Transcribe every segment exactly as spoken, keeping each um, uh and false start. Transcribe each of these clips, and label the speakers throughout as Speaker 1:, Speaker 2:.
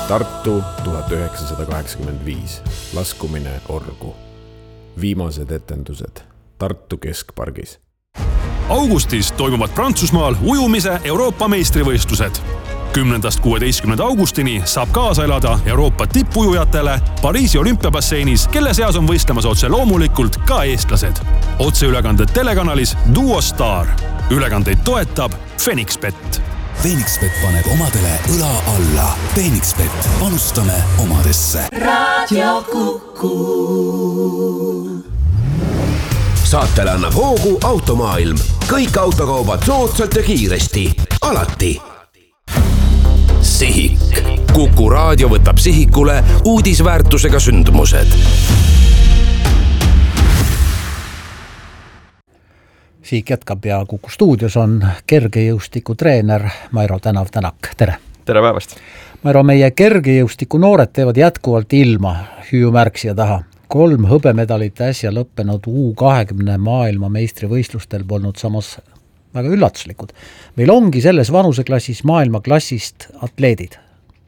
Speaker 1: Tartu tuhat üheksasada kaheksakümmend viis. Laskumine orgu. Viimased etendused Tartu keskpargis.
Speaker 2: Augustis toimuvad Prantsusmaal ujumise Euroopa meistrivõistlused. kümnendast kuueteistkümnenda augustini saab kaasa elada Euroopa tippujujatele Pariisi olümpiabasseinis, kelle seas on võistlemas otse loomulikult ka eestlased. Otseülekanded telekanalis Duo Star. Ülekandeid toetab Fenixbet.
Speaker 3: Fenixbet paneb omadele õla alla. Fenixbet, panustame omadesse.
Speaker 4: Raadio Kuku.
Speaker 5: Saatele annab hoogu Automaailm. Kõik autokaubad soodsalt ja kiiresti. Alati. Sihik. Kuku raadio võtab sihikule uudisväärtusega sündmused.
Speaker 6: Sihik jätkab ja Kuku stuudios on kergejõustiku treener Mairo Tänav-Tänak. Tere!
Speaker 7: Tere päevast!
Speaker 6: Mairo, meie kergejõustiku noored teevad jätkuvalt ilma hüüumärksija taha. Kolm hõbemedalit äsja lõppenud U kahekümne maailma meistrivõistlustel polnud samas väga üllatuslikud. Meil ongi selles vanuseklassis maailmaklassist atleedid.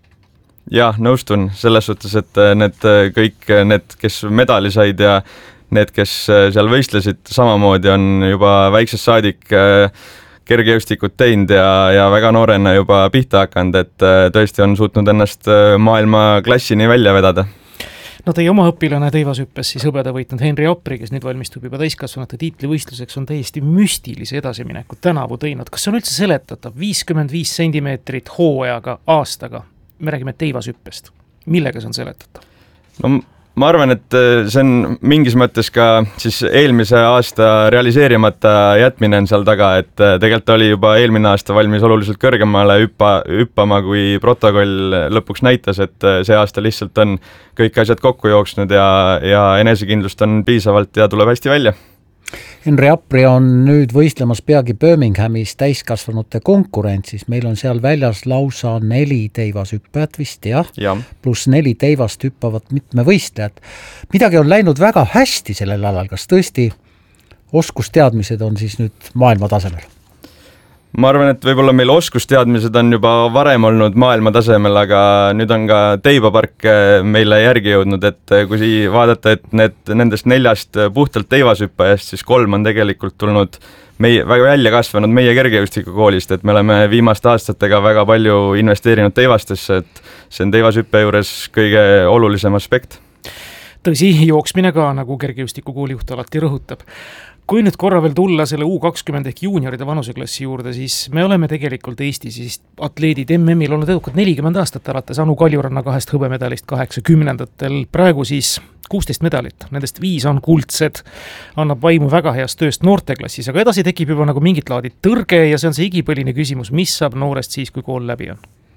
Speaker 7: Jah, nõustun selles suhtes, et need kõik need, kes medali said ja need, kes seal võistlesid, samamoodi on juba väiksest saadik kergejõustikut teinud ja, ja väga noorena juba pihta hakanud, et tõesti on suutnud ennast maailma klassini välja vedada.
Speaker 8: No teie oma õpilane teivashüppes siis hõbeda võitnud Henri Apri, kes nüüd valmistub juba täiskasvanute tiitlivõistluseks, on täiesti müstilise edasiminekut tänavu teinud. Kas see on üldse seletatav? viiskümmend viis sentimeetrit hooajaga aastaga. Me räägime teivashüppest. Millega see on seletatav?
Speaker 7: No ma arvan, et see on mingis mõttes ka siis eelmise aasta realiseerimata jätmine on seal taga, et tegelikult oli juba eelmine aasta valmis oluliselt kõrgemale hüppa, hüppama, kui protokoll lõpuks näitas, et see aasta lihtsalt on kõik asjad kokku jooksnud ja, ja enesekindlust on piisavalt ja tuleb hästi välja.
Speaker 6: Henri Apri on nüüd võistlemas peagi Birminghamis täiskasvanute konkurentsis. Meil on seal väljas lausa neli teivashüppajat vist, jah? Ja. Plus neli teivast hüppavat mitme võistlejat. Midagi on läinud väga hästi sellel alal. Kas tõesti oskusteadmised on siis nüüd maailma tasemel?
Speaker 7: Ma arvan, et võib-olla meil oskusteadmised on juba varem olnud maailma tasemel, aga nüüd on ka teibapark meile järgi jõudnud, et kui vaadata, et need, nendest neljast puhtalt teivashüppajast, siis kolm on tegelikult tulnud meie, väga välja kasvanud meie kergejõustikukoolist, et me oleme viimaste aastatega väga palju investeerinud teivastesse, et see on teivashüppe juures kõige olulisem aspekt.
Speaker 8: Tõsi, jooksmine ka, nagu kergejõustikukooli juht alati rõhutab. Kui nüüd korra veel tulla selle U kakskümmend ehk juunioride vanuseklassi juurde, siis me oleme tegelikult Eestis siis atleedid M M-il olnud edukad nelikümmend aastat alates Anu Kaljuranna kahest hõbemedalist kaheksakümnendatel. Praegu siis kuusteist medalit, nendest viis on kuldsed, annab vaimu väga heast tööst noorteklassis, aga edasi tekib juba nagu mingit laadi tõrge ja see on see igipõline küsimus, mis saab noorest siis, kui kool läbi on?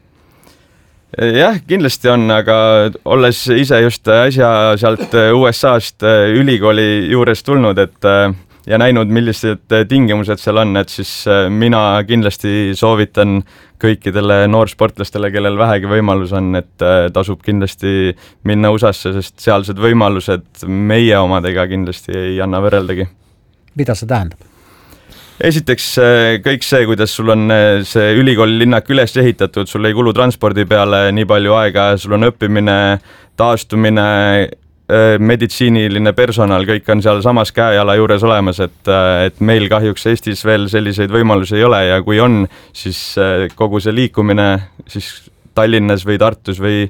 Speaker 7: Jah, kindlasti on, aga olles ise just äsja sealt U S A-st ülikooli juures tulnud, et ja näinud, millised tingimused seal on, et siis mina kindlasti soovitan kõikidele noorsportlastele, kellel vähegi võimalus on, et tasub kindlasti minna U S A-sse, sest sealsed võimalused meie omadega kindlasti ei anna võrreldagi.
Speaker 6: Mida see tähendab?
Speaker 7: Esiteks kõik see, kuidas sul on see ülikooli linnak üles ehitatud, sul ei kulu transpordi peale nii palju aega, sul on õppimine, taastumine, meditsiiniline personal, kõik on seal samas käejala juures olemas, et, et meil kahjuks Eestis veel selliseid võimalusi ei ole ja kui on, siis kogu see liikumine siis Tallinnas või Tartus või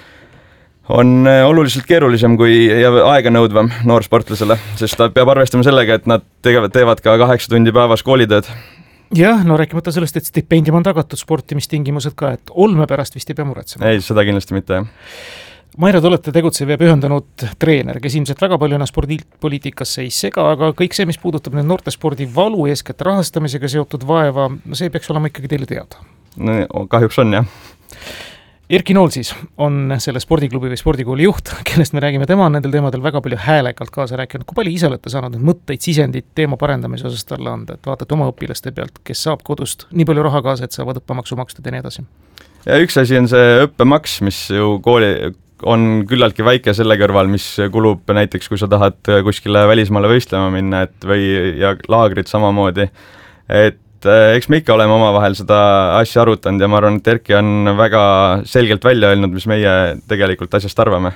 Speaker 7: on oluliselt keerulisem kui ja aega nõudvam noorsportlasele, sest ta peab arvestama sellega, et nad teevad, teevad ka kaheksa tundi päevas koolitööd.
Speaker 8: Jah, no rääkimata sellest, et stipendium on tagatud sportimistingimused ka, et olme pärast vist ei pea muretsema.
Speaker 7: Ei, seda kindlasti mitte, jah.
Speaker 8: Mairo, te olete tegutsev ja pühendanud treener, kes ilmselt väga palju enam spordipoliitikasse ei sega, aga kõik see, mis puudutab nüüd noortespordi valu, eeskätt rahastamisega seotud vaeva, see peaks olema ikkagi teile teada.
Speaker 7: No, kahjuks on, jah.
Speaker 8: Erki Nool siis on selle spordiklubi või spordikooli juht, kellest me räägime, tema on nendel teemadel väga palju häälekalt kaasa rääkinud. Kui palju ise olete saanud mõtteid, sisendit teema parendamise osas talle anda, et vaatate oma õpilaste pealt, kes saab kodust nii palju raha kaasa, et saavad õppemaksu makstud ja nii edasi?
Speaker 7: Ja üks asi on see õppemaks, mis ju kooli on küllaltki väike selle kõrval, mis kulub näiteks, kui sa tahad kuskile välismaale võistlema minna, et või ja laagrid samamoodi, et et eks me ikka oleme omavahel seda asja arutanud ja ma arvan, et Erki on väga selgelt välja öelnud, mis meie tegelikult asjast arvame.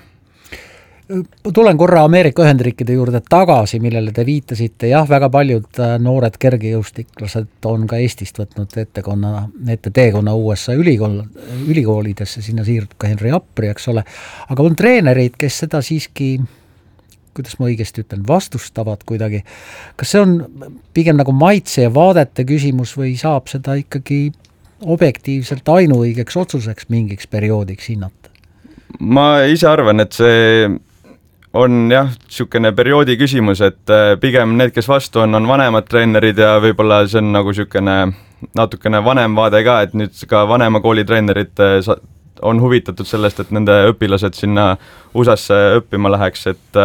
Speaker 6: Tulen korra Ameerika Ühendriikide juurde tagasi, millele te viitasite. Jah, väga paljud noored kergejõustiklased on ka Eestist võtnud ettekonna, ette teekonna U S A ülikool, ülikoolidesse, sinna siirdub ka Henri Apri, eks ole. Aga on treenerid, kes seda siiski, kuidas ma õigesti ütlen, vastustavad kuidagi. Kas see on pigem nagu maitse ja vaadete küsimus või saab seda ikkagi objektiivselt ainuõigeks otsuseks mingiks perioodiks hinnata?
Speaker 7: Ma ise arvan, et see on jah, niisugune perioodi küsimus, et pigem need, kes vastu on, on vanemad treenerid ja võib-olla see on nagu niisugune natukene vanem vaade ka, et nüüd ka vanema kooli treenerid on huvitatud sellest, et nende õpilased sinna U S A-sse õppima läheks, et,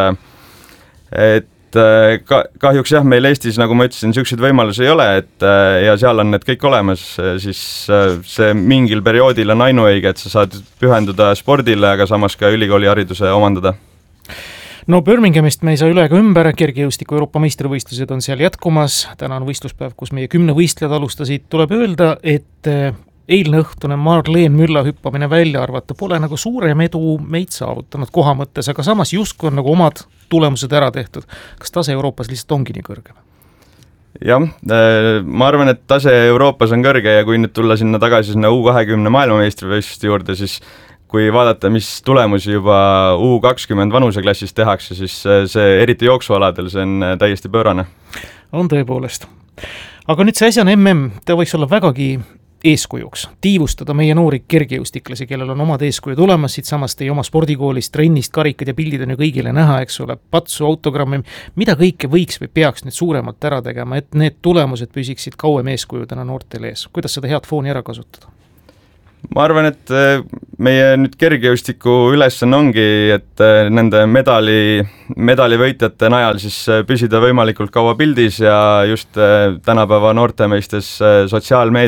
Speaker 7: et ka, kahjuks jah, meil Eestis, nagu ma ütlesin, niisuguseid võimalusi ei ole, et ja seal on need kõik olemas, siis see mingil perioodil on ainuõige, et sa saad pühenduda spordile, aga samas ka ülikooli hariduse omandada.
Speaker 8: No Birminghamist me ei saa üle ega ümber, kergejõustiku Euroopa meistrivõistlused on seal jätkumas, täna on võistluspäev, kus meie kümne võistlejad alustasid, tuleb öelda, et eilne õhtune Marleen Mülla hüppamine välja arvata pole nagu suurem edu meid saavutanud koha mõttes, aga samas justkui on nagu omad tulemused ära tehtud. Kas tase Euroopas lihtsalt ongi nii kõrge?
Speaker 7: Jah, ma arvan, et tase Euroopas on kõrge ja kui nüüd tulla sinna tagasi sinna U kahekümne maailmameistrivõistluste juurde, siis kui vaadata, mis tulemusi juba U kakskümmend vanuseklassis tehakse, siis see eriti jooksualadel, see on täiesti pöörane.
Speaker 8: On tõepoolest. Aga nüüd see asjane M M, ta võiks olla vägagi eeskujuks, tiivustada meie noori kergejõustiklasi, kellel on omad eeskujud olemas, siit samast teie oma spordikoolist, trennist, karikad ja pildid on ju kõigile näha, eks ole, patsu, autogrammi, mida kõike võiks või peaks nüüd suuremalt ära tegema, et need tulemused püsiksid kauem eeskujudena noortel ees. Kuidas seda head fooni ära kasutada?
Speaker 7: Ma arvan, et meie nüüd kergejõustiku ülesanne ongi, et nende medali, medalivõitjate najal siis püsida võimalikult kaua pildis ja just tänapäeva noorte meistes sotsiaalmeedia